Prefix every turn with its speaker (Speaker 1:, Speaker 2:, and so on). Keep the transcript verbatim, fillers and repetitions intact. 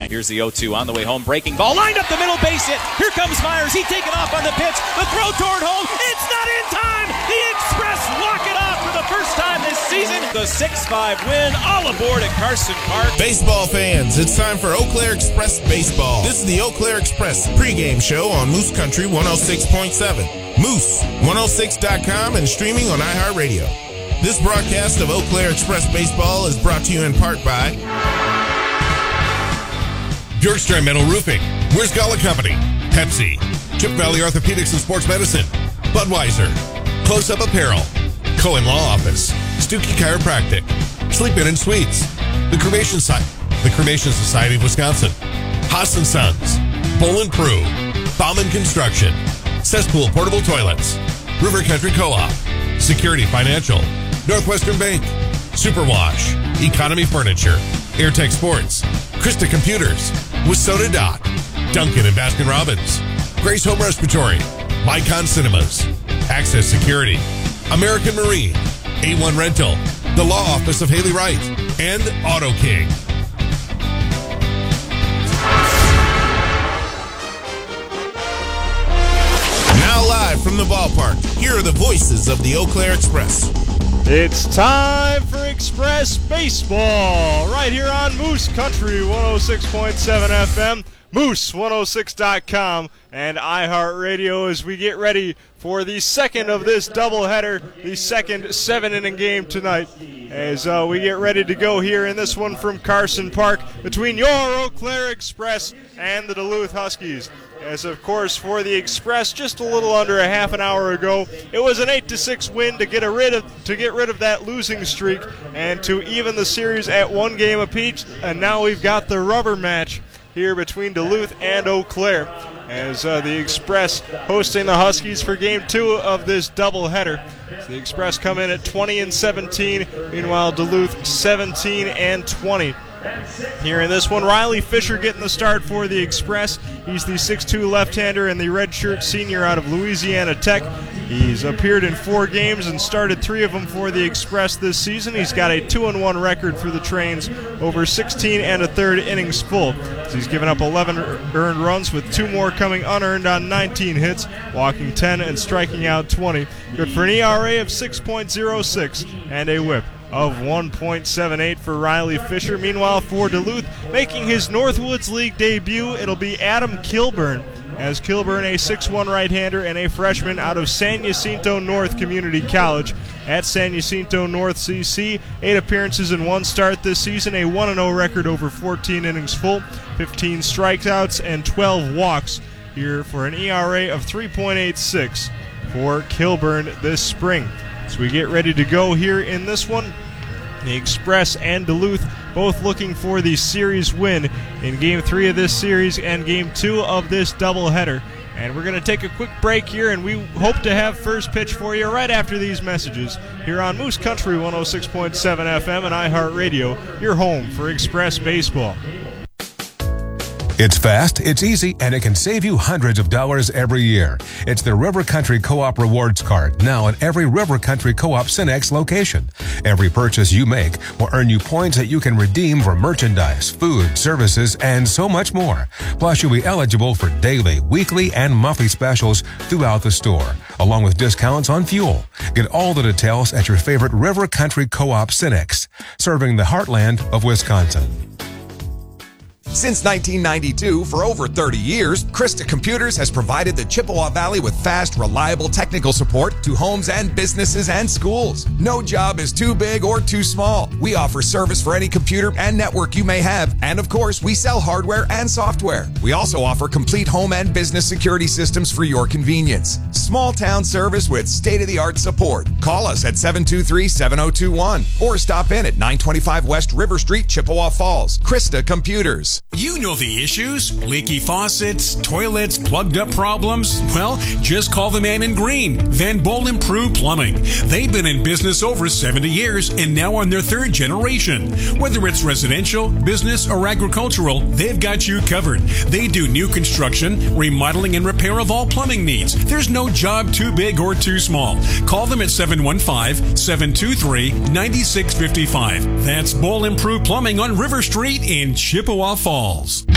Speaker 1: Here's the oh two on the way home. Breaking ball. Lined up the middle, base hit. Here comes Myers. He taken off on the pitch. The throw toward home. It's not in time. The Express walk it off for the first time this season. The six five win. All aboard at Carson Park.
Speaker 2: Baseball fans, it's time for Eau Claire Express Baseball. This is the Eau Claire Express pregame show on Moose Country one oh six point seven. Moose one oh six dot com and streaming on iHeartRadio. This broadcast of Eau Claire Express Baseball is brought to you in part by
Speaker 3: Bjorkstrand Metal Roofing, Where's Gala Company, Pepsi, Chip Valley Orthopedics and Sports Medicine, Budweiser, Close Up Apparel, Cohen Law Office, Stuckey Chiropractic, Sleep In and Suites, the Cremation Society, the Cremation Society of Wisconsin, Haas and Sons, Bowl and Prue, Bauman Construction, Cesspool Portable Toilets, River Country Co-op, Security Financial, Northwestern Bank, Superwash, Economy Furniture, AirTech Sports, Krista Computers, Wissota Dock, Duncan and Baskin Robbins, Grace Home Respiratory, Mycon Cinemas, Access Security, American Marine, A one Rental, the Law Office of Haley Wright, and Auto King.
Speaker 2: Now live from the ballpark, here are the voices of the Eau Claire Express.
Speaker 4: It's time for Express Baseball right here on Moose Country one oh six point seven F M, Moose one oh six dot com, and iHeartRadio as we get ready for the second of this doubleheader, the second seven-inning game tonight, as uh, we get ready to go here in this one from Carson Park between your Eau Claire Express and the Duluth Huskies. As, of course, for the Express, just a little under a half an hour ago, it was an eight to six win to get a rid of to get rid of that losing streak and to even the series at one game apiece. And now we've got the rubber match here between Duluth and Eau Claire, as uh, the Express hosting the Huskies for game two of this doubleheader. So the Express come in at twenty and seventeen, meanwhile Duluth seventeen and twenty. Here in this one, Riley Fisher getting the start for the Express. He's the six two left-hander and the redshirt senior out of Louisiana Tech. He's appeared in four games and started three of them for the Express this season. He's got a two and one record for the Trains over sixteen and a third innings full. So he's given up eleven earned runs with two more coming unearned on nineteen hits, walking ten and striking out twenty. Good for an E R A of six point oh six and a whip of one point seven eight for Riley Fisher. Meanwhile, for Duluth, making his Northwoods League debut, it'll be Adam Kilburn. As Kilburn, a six one right-hander and a freshman out of San Jacinto North Community College. At San Jacinto North C C, eight appearances in one start this season, a one and oh record over fourteen innings full, fifteen strikeouts and twelve walks here for an E R A of three point eight six for Kilburn this spring. So we get ready to go here in this one. The Express and Duluth both looking for the series win in Game three of this series and Game two of this doubleheader. And we're going to take a quick break here, and we hope to have first pitch for you right after these messages here on Moose Country one oh six point seven F M and iHeartRadio, your home for Express Baseball.
Speaker 5: It's fast, it's easy, and it can save you hundreds of dollars every year. It's the River Country Co-op Rewards Card, now at every River Country Co-op Cenex location. Every purchase you make will earn you points that you can redeem for merchandise, food, services, and so much more. Plus, you'll be eligible for daily, weekly, and monthly specials throughout the store, along with discounts on fuel. Get all the details at your favorite River Country Co-op Cenex, serving the heartland of Wisconsin.
Speaker 6: Since nineteen ninety-two, for over thirty years, Krista Computers has provided the Chippewa Valley with fast, reliable technical support to homes and businesses and schools. No job is too big or too small. We offer service for any computer and network you may have, and of course, we sell hardware and software. We also offer complete home and business security systems for your convenience. Small town service with state-of-the-art support. Call us at seven two three, seven oh two one or stop in at nine twenty-five West River Street, Chippewa Falls. Krista Computers.
Speaker 7: You know the issues. Leaky faucets, toilets, plugged up problems. Well, just call the man in green, Van Boll and Prue Plumbing. They've been in business over seventy years and now on their third generation. Whether it's residential, business, or agricultural, they've got you covered. They do new construction, remodeling, and repair of all plumbing needs. There's no job too big or too small. Call them at seven one five, seven two three, nine six five five. That's Boll and Prue Plumbing on River Street in Chippewa Falls.